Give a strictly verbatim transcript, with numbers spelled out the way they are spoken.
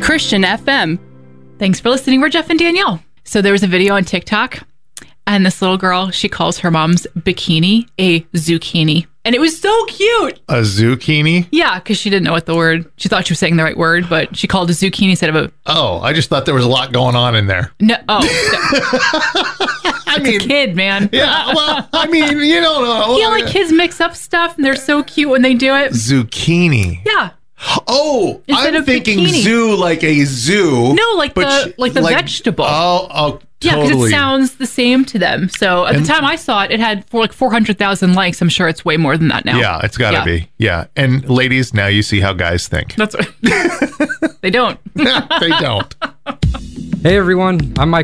Christian F M. Thanks for listening. We're Jeff and Danielle. So there was a video on TikTok, and this little girl, she calls her mom's bikini a zucchini. And it was so cute. A zucchini? Yeah, because she didn't know what the word, she thought she was saying the right word, but she called it a zucchini instead of a... Oh, I just thought there was a lot going on in there. No, oh. No. I it's mean, a kid, man. Yeah, well, I mean, you don't know. You know, like kids mix up stuff, and they're so cute when they do it. Zucchini. Yeah. Oh, Instead I'm of thinking bikini. zoo like a zoo. No, like the she- like the vegetable. Oh, oh, Yeah, totally. because it sounds the same to them. So at And- the time I saw it, it had for like four hundred thousand likes. I'm sure it's way more than that now. Yeah, it's got to Yeah. be. Yeah. And ladies, now you see how guys think. That's right. They don't. They don't. Hey everyone, I'm Mike